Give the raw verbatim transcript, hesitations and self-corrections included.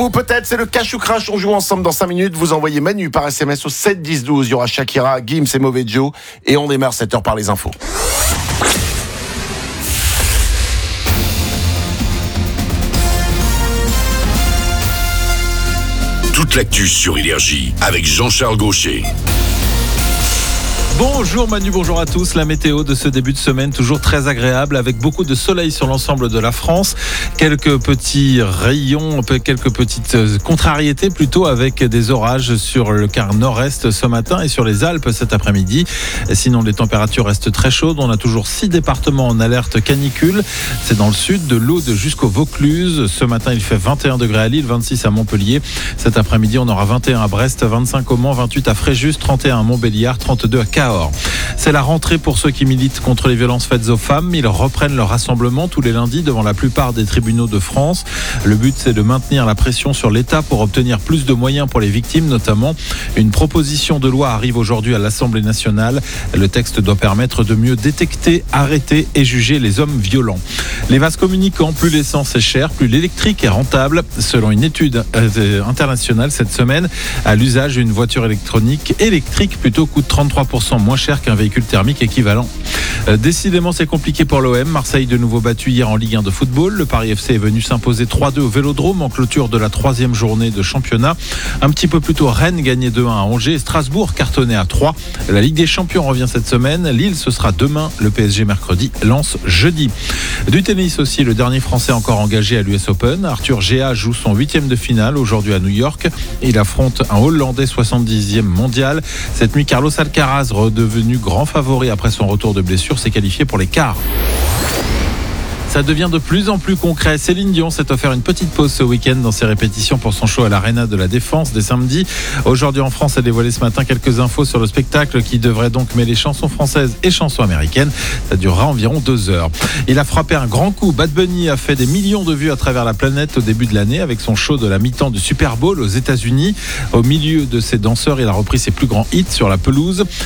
Ou peut-être c'est le cash ou crash, on joue ensemble dans cinq minutes, vous envoyez Manu par S M S au sept dix douze, il y aura Shakira, Gims et Mauvais Joe, et on démarre cette heure par les infos. Toute l'actu sur Énergie avec Jean-Charles Gaucher. Bonjour Manu, bonjour à tous. La météo de ce début de semaine, toujours très agréable avec beaucoup de soleil sur l'ensemble de la France. Quelques petits rayons, quelques petites contrariétés plutôt avec des orages sur le quart nord-est ce matin et sur les Alpes cet après-midi. Sinon, les températures restent très chaudes. On a toujours six départements en alerte canicule. C'est dans le sud, de l'Aude jusqu'au Vaucluse. Ce matin, il fait vingt et un degrés à Lille, vingt-six à Montpellier. Cet après-midi, on aura vingt et un à Brest, vingt-cinq au Mans, vingt-huit à Fréjus, trente et un à Montbéliard, trente-deux à Cahors. C'est la rentrée pour ceux qui militent contre les violences faites aux femmes. Ils reprennent leur rassemblement tous les lundis devant la plupart des tribunaux de France. Le but, c'est de maintenir la pression sur l'État pour obtenir plus de moyens pour les victimes, notamment. Une proposition de loi arrive aujourd'hui à l'Assemblée nationale. Le texte doit permettre de mieux détecter, arrêter et juger les hommes violents. Les vases communicants, plus l'essence est chère, plus l'électrique est rentable. Selon une étude internationale cette semaine, à l'usage, une voiture électronique électrique plutôt coûte trente-trois pour cent moins cher qu'un véhicule thermique équivalent. Euh, décidément, c'est compliqué pour l'O M. Marseille de nouveau battu hier en Ligue un de football. Le Paris F C est venu s'imposer trois deux au Vélodrome en clôture de la troisième journée de championnat. Un petit peu plus tôt, Rennes gagnait deux un à Angers. Strasbourg cartonnait à trois. La Ligue des Champions revient cette semaine. Lille, ce sera demain. Le P S G mercredi. Lens jeudi. Du tennis aussi, le dernier Français encore engagé à l'U S Open. Arthur Géa joue son huitième de finale aujourd'hui à New York. Il affronte un Hollandais soixante-dixième mondial. Cette nuit, Carlos Alcaraz, redevenu grand favori après son retour de blessure, s'est qualifié pour les quarts. Ça devient de plus en plus concret. Céline Dion s'est offert une petite pause ce week-end dans ses répétitions pour son show à l'Arena de la Défense dès samedi. Aujourd'hui en France, elle a dévoilé ce matin quelques infos sur le spectacle qui devrait donc mêler chansons françaises et chansons américaines. Ça durera environ deux heures. Il a frappé un grand coup. Bad Bunny a fait des millions de vues à travers la planète au début de l'année avec son show de la mi-temps du Super Bowl aux États-Unis. Au milieu de ses danseurs, il a repris ses plus grands hits sur la pelouse.